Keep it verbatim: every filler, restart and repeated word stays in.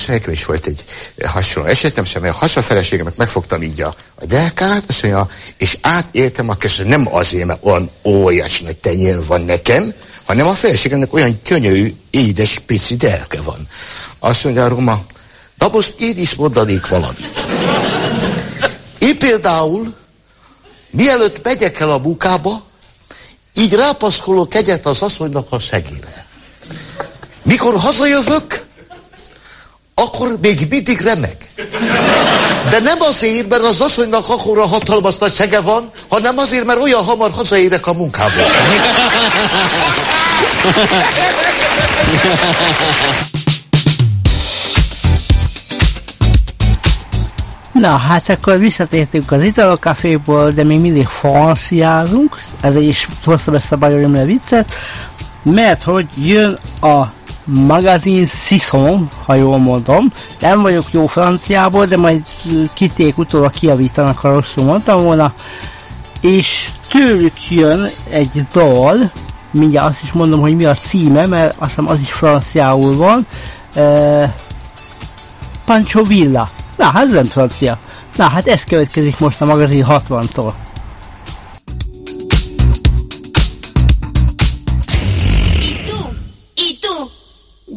azt mondja, is volt egy hasonló esetem, szóval a hasonfeleségemnek megfogtam így a, a delkát, azt mondja, és átéltem a köszön, nem azért, mert olyan óriási nagy tenyér van nekem, hanem a feleségemnek olyan gyönyörű, édes, pici delke van. Azt mondja a Roma, de most én is mondanék valamit. Én például, mielőtt megyek el a munkába, így rápaszkolok egyet az asszonynak a szegére. Mikor hazajövök, akkor még mindig remeg. De nem azért, mert az asszonynak akkora hatalmas nagy szege van, hanem azért, mert olyan hamar hazaérek a munkából. Na, hát akkor visszatértünk az Italokaféból, de még mindig franciázunk, ezért is hoztam ezt a bajoromra viccet, mert hogy jön a magazin Sisson, ha jól mondom. Nem vagyok jó franciából, de majd kiték utólag kiavítanak, ha rosszul mondtam volna. És tőlük jön egy dal, mindjárt azt is mondom, hogy mi a címe, mert azt hiszem az is franciául van. Uh, Pancho Villa. Na, hát ez nem francia. Na, hát ez következik most a magazin hatvantól.